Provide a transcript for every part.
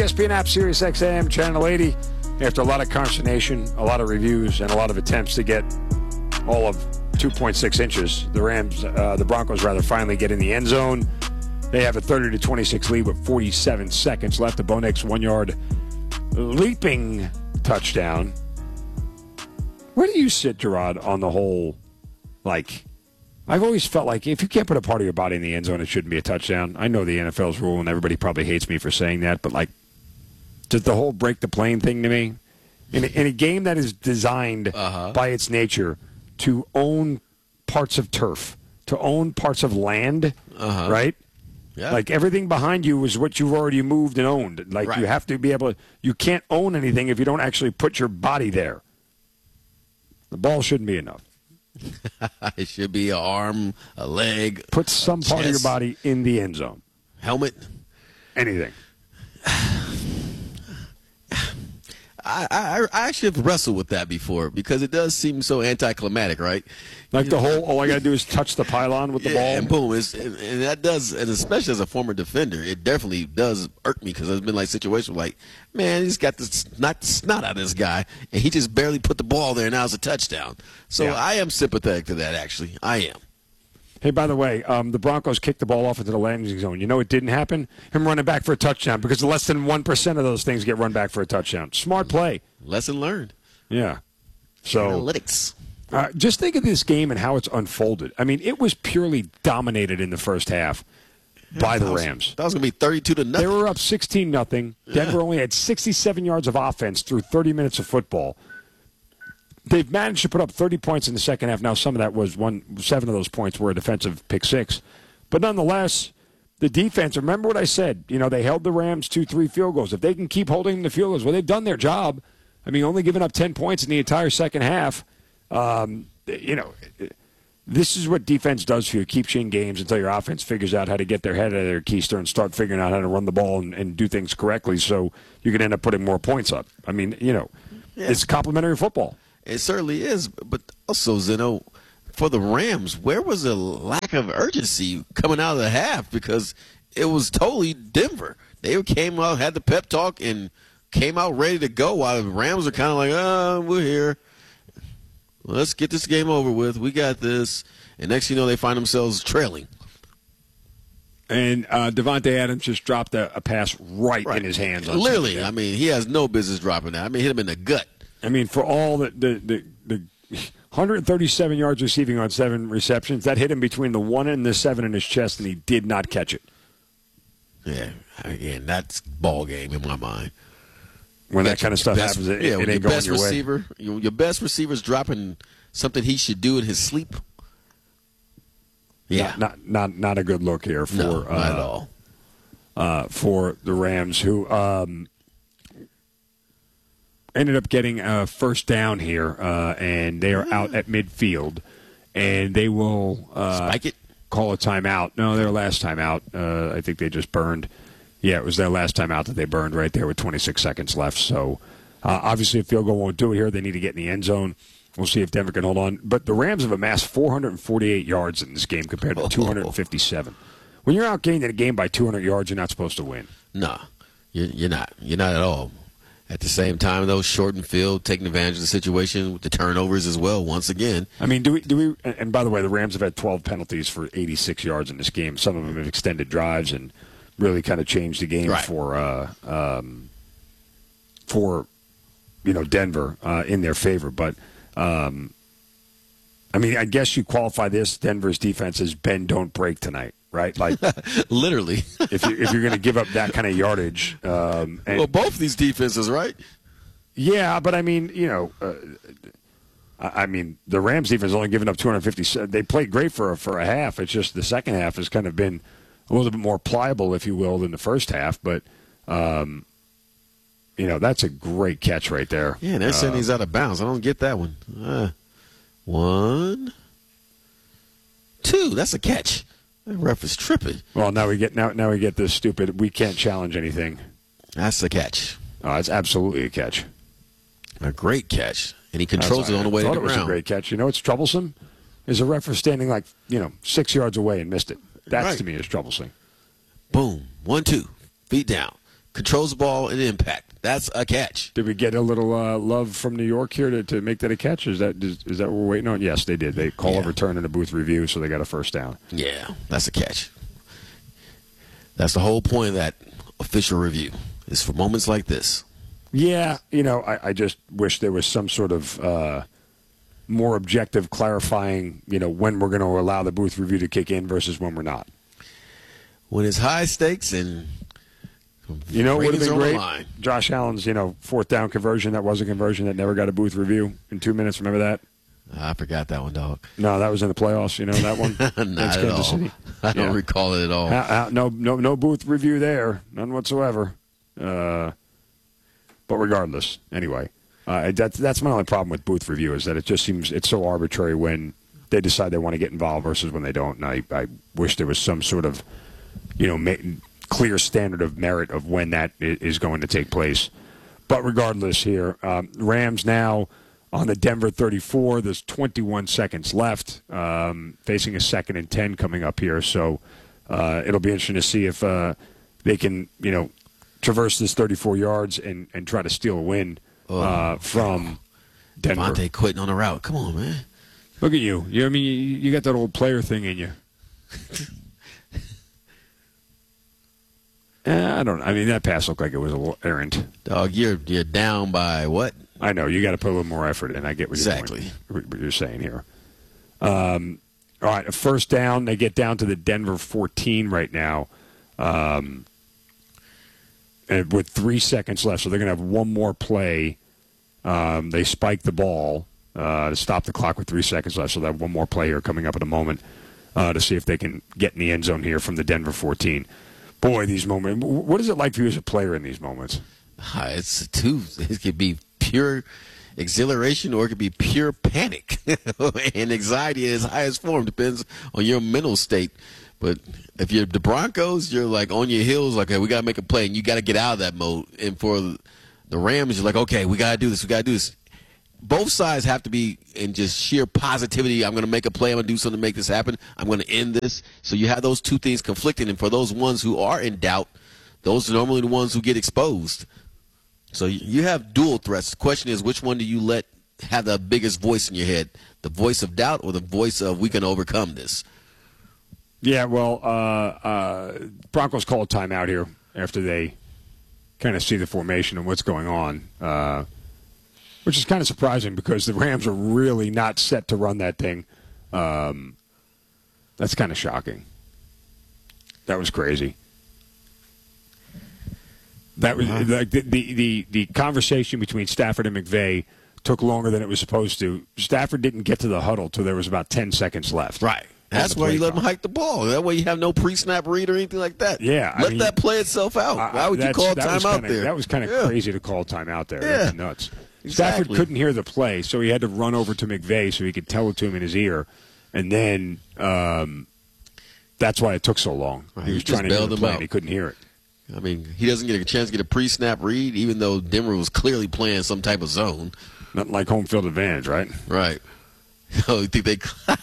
ESPN app, Sirius XM, Channel 80. After a lot of consternation, a lot of reviews, and a lot of attempts to get all of 2.6 inches, the Broncos finally get in the end zone. They have a 30-26 lead with 47 seconds left. The Bo Nix 1-yard leaping touchdown. Where do you sit, Gerard, on the whole, I've always felt like if you can't put a part of your body in the end zone, it shouldn't be a touchdown. I know the NFL's rule, and everybody probably hates me for saying that, but, does the whole break the plane thing to me? In a game that is designed by its nature to own parts of turf, to own parts of land, right? Yeah. Everything behind you is what you've already moved and owned. Right. You have to be able to, you can't own anything if you don't actually put your body there. The ball shouldn't be enough. It should be an arm, a leg. Put some part of your body in the end zone. Helmet. Anything. I actually have wrestled with that before because it does seem so anticlimactic, right? The whole, all I got to do is touch the pylon with the ball. And boom. And that does, and especially as a former defender, it definitely does irk me because there's been situations man, he's got knock the snot out of this guy, and he just barely put the ball there, and now it's a touchdown. So yeah. I am sympathetic to that, actually. I am. Hey, by the way, the Broncos kicked the ball off into the landing zone. You know what didn't happen? Him running back for a touchdown, because less than 1% of those things get run back for a touchdown. Smart play. Lesson learned. Yeah. So analytics. Just think of this game and how it's unfolded. I mean, it was purely dominated in the first half by the Rams. That was going to be 32-0. They were up 16-0. Denver only had 67 yards of offense through 30 minutes of football. They've managed to put up 30 points in the second half. Now, some of that was 7 of those points were a defensive pick six. But nonetheless, the defense, remember what I said, they held the Rams 2-3 field goals. If they can keep holding the field goals, well, they've done their job. I mean, only giving up 10 points in the entire second half. This is what defense does for you. It keeps you in games until your offense figures out how to get their head out of their keister and start figuring out how to run the ball and do things correctly so you can end up putting more points up. I mean, It's complimentary football. It certainly is, but also, Zeno, for the Rams, where was the lack of urgency coming out of the half? Because it was totally Denver. They came out, had the pep talk, and came out ready to go, while the Rams are kind of we're here. Let's get this game over with. We got this. And next thing you know, they find themselves trailing. And Devontae Adams just dropped a pass right in his hands. Literally. I mean, he has no business dropping that. I mean, hit him in the gut. I mean, for all the 137 yards receiving on 7 receptions, that hit him between the 1 and the 7 in his chest, and he did not catch it. Yeah, again, that's ball game in my mind. When that kind of stuff happens, it ain't going your way. Your best receiver's dropping something he should do in his sleep. Yeah, not a good look here for not at all. For the Rams, who ended up getting a first down here, and they are out at midfield, and they will spike it. Call a timeout. No, their last timeout. I think they just burned. Yeah, it was their last time out that they burned right there with 26 seconds left. So, obviously, a field goal won't do it here. They need to get in the end zone. We'll see if Denver can hold on. But the Rams have amassed 448 yards in this game compared to 257. When you're outgained in a game by 200 yards, you're not supposed to win. No, you're not. You're not at all. At the same time, though, shortened field, taking advantage of the situation with the turnovers as well, once again. I mean, do we? And by the way, the Rams have had 12 penalties for 86 yards in this game. Some of them have extended drives and really kind of changed the game for Denver in their favor. But I mean, I guess you qualify this Denver's defense as bend don't break tonight, right? Like literally, if you're going to give up that kind of yardage, well, both these defenses, right? Yeah, but I mean, the Rams defense has only given up 250. They played great for a half. It's just the second half has kind of been a little bit more pliable, if you will, than the first half. But, that's a great catch right there. Yeah, they're saying he's out of bounds. I don't get that one. 1, 2. That's a catch. That ref is tripping. Well, now we get this stupid, we can't challenge anything. That's a catch. Oh, it's absolutely a catch. A great catch. And he controls it on the way to the ground. It was a great catch. You know what's troublesome? Is a ref standing 6 yards away and missed it. That, to me, is troublesome. Boom. 1, 2. Feet down. controls the ball and impact. That's a catch. Did we get a little love from New York here to make that a catch? Is that what we're waiting on? Yes, they did. They call a return and a booth review, so they got a first down. Yeah, that's a catch. That's the whole point of that official review, is for moments like this. Yeah, I just wish there was some sort of more objective clarifying, when we're going to allow the booth review to kick in versus when we're not. When it's high stakes and it would have been great. Josh Allen's, fourth down conversion, that was a conversion that never got a booth review in 2 minutes. Remember that? I forgot that one, dog. No, that was in the playoffs. That one? Not at all. City. I don't recall it at all. No booth review there. None whatsoever. But regardless, anyway, that's my only problem with booth review, is that it just seems it's so arbitrary when they decide they want to get involved versus when they don't. And I wish there was some sort of, clear standard of merit of when that is going to take place. But regardless here, Rams now on the Denver 34. There's 21 seconds left, facing a 2nd and 10 coming up here. So it'll be interesting to see if they can, traverse this 34 yards and try to steal a win from Denver. Devontae quitting on the route. Come on, man. Look at you. You got that old player thing in you. I don't know. I mean, that pass looked like it was a little errant. Dog, you're down by what? I know. You got to put a little more effort in. I get what you're saying here. All right, a first down. They get down to the Denver 14 right now. And with 3 seconds left, so they're going to have one more play. They spike the ball to stop the clock with 3 seconds left, so they have one more play here coming up in a moment to see if they can get in the end zone here from the Denver 14. Boy, these moments. What is it like for you as a player in these moments? It's two. It could be pure exhilaration or it could be pure panic and anxiety in its highest form. Depends on your mental state. But if you're the Broncos, you're like on your heels, like, hey, we got to make a play, and you got to get out of that mode. And for the Rams, you're like, okay, we got to do this. We got to do this. Both sides have to be in just sheer positivity. I'm going to make a play. I'm going to do something to make this happen. I'm going to end this. So you have those two things conflicting. And for those ones who are in doubt, those are normally the ones who get exposed. So you have dual threats. The question is, which one do you let have the biggest voice in your head? The voice of doubt or the voice of we can overcome this? Yeah, well, Broncos call a timeout here after they kind of see the formation and what's going on, which is kind of surprising because the Rams are really not set to run that thing. That's kind of shocking. That was crazy. That was like the conversation between Stafford and McVay took longer than it was supposed to. Stafford didn't get to the huddle till there was about 10 seconds left. Right. That's why you let them hike the ball. That way you have no pre-snap read or anything like that. Yeah. Let that play itself out. Why would you call timeout there? That was kind of crazy to call timeout there. Yeah. That's nuts. Exactly. Stafford couldn't hear the play, so he had to run over to McVay so he could tell it to him in his ear. And then that's why it took so long. Right. He was trying to hear the play and he couldn't hear it. I mean, he doesn't get a chance to get a pre-snap read, even though Denver was clearly playing some type of zone. Nothing like home field advantage, right? Right. Oh, you think they?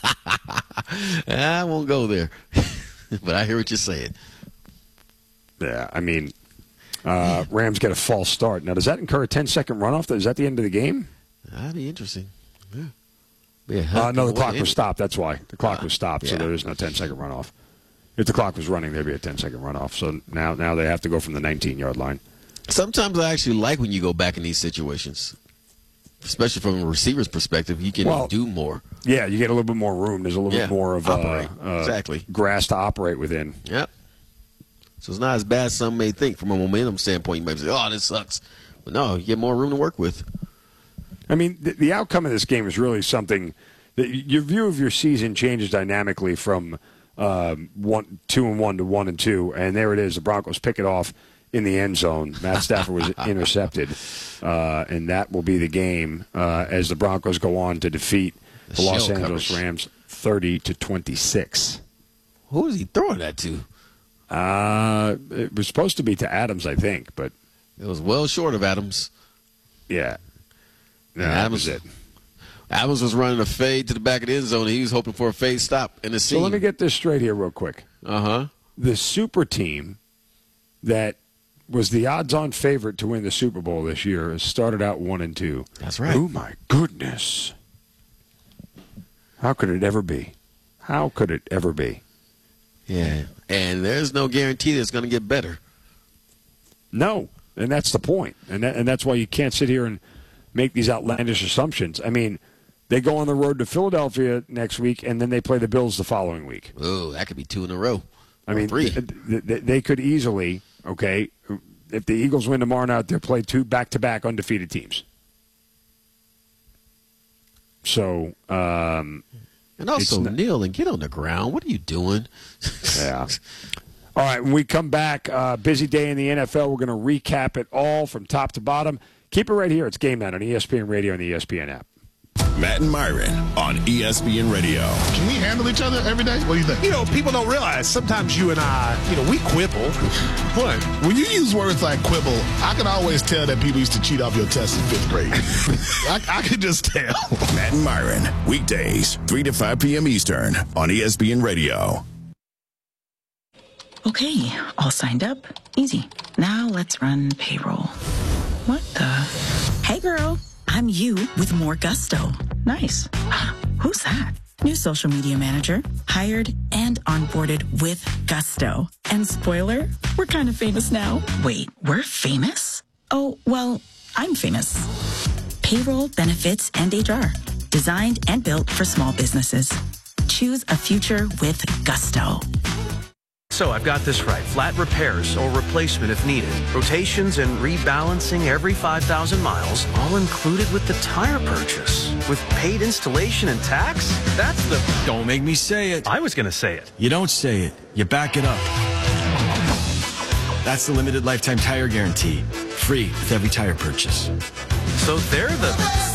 I won't go there, but I hear what you're saying. Yeah, I mean, Rams get a false start. Now, does that incur a 10-second runoff? Is that the end of the game? That'd be interesting. Yeah. No, the clock was stopped. That's why the clock was stopped. So there is no 10-second runoff. If the clock was running, there'd be a 10-second runoff. So now they have to go from the 19-yard line. Sometimes I actually like when you go back in these situations. Especially from a receiver's perspective, you can do more. Yeah, you get a little bit more room. There's a little bit more of grass to operate within. Yep. So it's not as bad as some may think. From a momentum standpoint, you might say, oh, this sucks. But no, you get more room to work with. I mean, the outcome of this game is really something that your view of your season changes dynamically from 2-1 to 1-2. And there it is. The Broncos pick it off in the end zone. Matt Stafford was intercepted, and that will be the game as the Broncos go on to defeat the Los Angeles Rams 30-26. Who is he throwing that to? It was supposed to be to Adams, I think, but it was well short of Adams. Yeah, that was it. Adams was running a fade to the back of the end zone, and he was hoping for a fade stop in the seam. So let me get this straight here real quick. The super team that was the odds-on favorite to win the Super Bowl this year. It started out 1-2. That's right. Oh my goodness! How could it ever be? How could it ever be? Yeah, and there's no guarantee that it's going to get better. No, and that's the point. And that's why you can't sit here and make these outlandish assumptions. I mean, they go on the road to Philadelphia next week, and then they play the Bills the following week. Oh, that could be 2 in a row. I mean, 3. They could easily, okay, if the Eagles win tomorrow night, they'll play 2 back-to-back undefeated teams. So, and also, kneel and get on the ground. What are you doing? Yeah. All right, when we come back, busy day in the NFL. We're going to recap it all from top to bottom. Keep it right here. It's Game Night on ESPN Radio and the ESPN app. Matt and Myron on ESPN Radio. Can we handle each other every day? What do you think? You know, people don't realize sometimes you and I, we quibble. What? When you use words like quibble, I can always tell that people used to cheat off your tests in 5th grade. I can just tell. Matt and Myron, weekdays, 3 to 5 p.m. Eastern on ESPN Radio. Okay, all signed up. Easy. Now let's run payroll. What the? Hey, girl. I'm you with more gusto. Nice. Who's that? New social media manager. Hired and onboarded with gusto. And spoiler, we're kind of famous now. Wait, we're famous? Oh, well, I'm famous. Payroll, benefits, and HR. Designed and built for small businesses. Choose a future with gusto. So I've got this right. Flat repairs or replacement if needed. Rotations and rebalancing every 5,000 miles, all included with the tire purchase. With paid installation and tax? That's the... Don't make me say it. I was going to say it. You don't say it. You back it up. That's the limited lifetime tire guarantee. Free with every tire purchase. So they're the...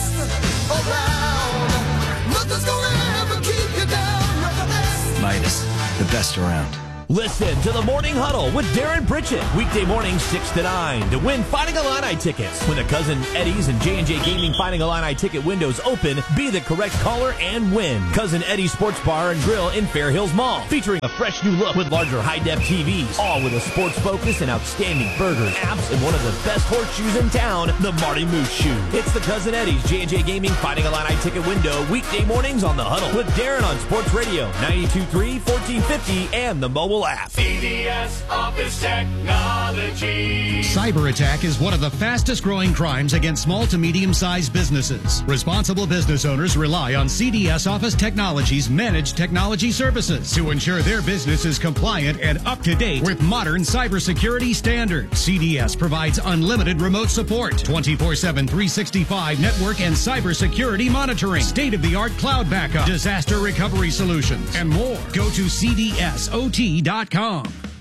Midas, the best around. Listen to the Morning Huddle with Darren Pritchett. Weekday mornings 6 to 9 to win Fighting Illini tickets. When the Cousin Eddie's and J&J Gaming Fighting Illini ticket windows open, be the correct caller and win. Cousin Eddie's Sports Bar and Grill in Fair Hills Mall. Featuring a fresh new look with larger high-def TVs. All with a sports focus and outstanding burgers, apps, and one of the best horseshoes in town, the Marty Moose Shoe. It's the Cousin Eddie's J&J Gaming Fighting Illini ticket window. Weekday mornings on the Huddle with Darren on Sports Radio 92.3, 1450, and the mobile app. CDS Office Technology. Cyber attack is one of the fastest growing crimes against small to medium-sized businesses. Responsible business owners rely on CDS Office Technology's managed technology services to ensure their business is compliant and up to date with modern cybersecurity standards. CDS provides unlimited remote support, 24/7, 365 network and cybersecurity monitoring, state-of-the-art cloud backup, disaster recovery solutions, and more. Go to cdsot.com.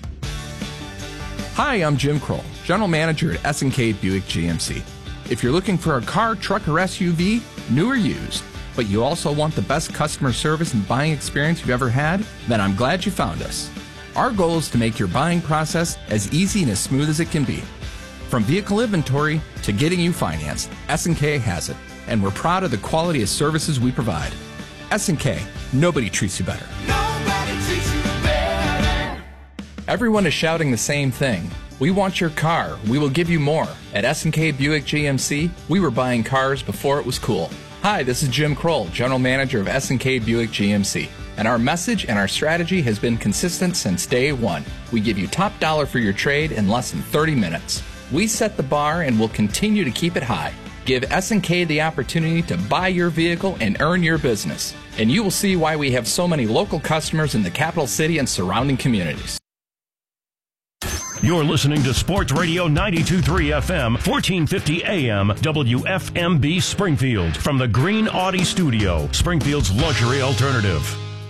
Hi, I'm Jim Kroll, General Manager at S&K Buick GMC. If you're looking for a car, truck, or SUV, new or used, but you also want the best customer service and buying experience you've ever had, then I'm glad you found us. Our goal is to make your buying process as easy and as smooth as it can be. From vehicle inventory to getting you financed, S&K has it, and we're proud of the quality of services we provide. S&K, nobody treats you better. Nobody treats you better. Everyone is shouting the same thing. We want your car. We will give you more. At S&K Buick GMC, we were buying cars before it was cool. Hi, this is Jim Kroll, General Manager of S&K Buick GMC. And our message and our strategy has been consistent since day one. We give you top dollar for your trade in less than 30 minutes. We set the bar and will continue to keep it high. Give S&K the opportunity to buy your vehicle and earn your business. And you will see why we have so many local customers in the capital city and surrounding communities. You're listening to Sports Radio 92.3 FM, 1450 AM, WFMB Springfield. From the Green Audi Studio, Springfield's luxury alternative.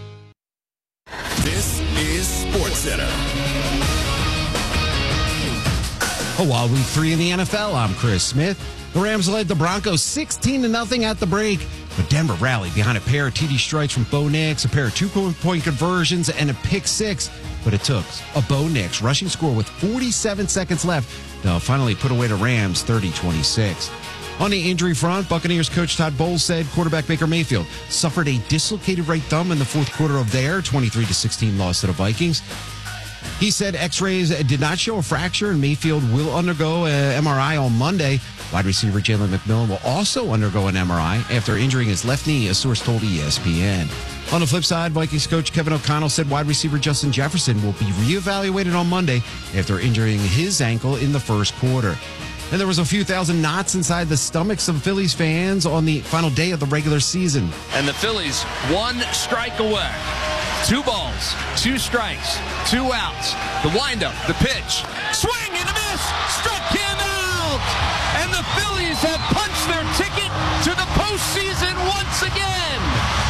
This is SportsCenter. A wild week 3 in the NFL. I'm Chris Smith. The Rams led the Broncos 16-0 at the break, but Denver rallied behind a pair of TD strikes from Bo Nix, a pair of two-point conversions, and a pick six. But it took a Bo Nix rushing score with 47 seconds left to finally put away the Rams 30-26. On the injury front, Buccaneers coach Todd Bowles said quarterback Baker Mayfield suffered a dislocated right thumb in the fourth quarter of their 23-16 loss to the Vikings. He said X-rays did not show a fracture, and Mayfield will undergo an MRI on Monday. Wide receiver Jalen McMillan will also undergo an MRI after injuring his left knee, a source told ESPN. On the flip side, Vikings coach Kevin O'Connell said wide receiver Justin Jefferson will be reevaluated on Monday after injuring his ankle in the first quarter. And there was a few thousand knots inside the stomachs of Phillies fans on the final day of the regular season. And the Phillies 1 strike away. 2 balls, 2 strikes, 2 outs. The windup, the pitch, swing and a miss, struck him out. And the Phillies have punched their ticket to the postseason once again.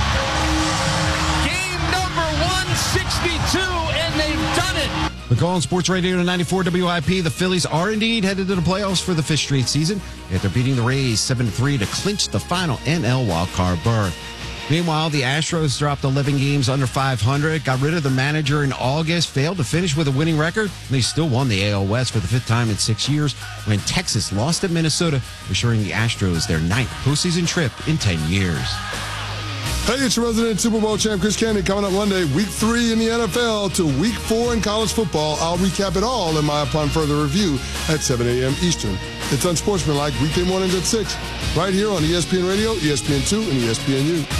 Game number 162, and they've done it. The call on Sports Radio 94 WIP. The Phillies are indeed headed to the playoffs for the 5th straight season after beating the Rays 7-3 to clinch the final NL wildcard berth. Meanwhile, the Astros dropped 11 games under 500, got rid of the manager in August, failed to finish with a winning record, and they still won the AL West for the 5th time in 6 years when Texas lost at Minnesota, assuring the Astros their 9th postseason trip in 10 years. Hey, it's your resident Super Bowl champ, Chris Candy, coming up Monday, Week 3 in the NFL to Week 4 in college football. I'll recap it all in my Upon Further Review at 7 a.m. Eastern. It's Unsportsmanlike, weekday mornings at 6, right here on ESPN Radio, ESPN2, and ESPNU.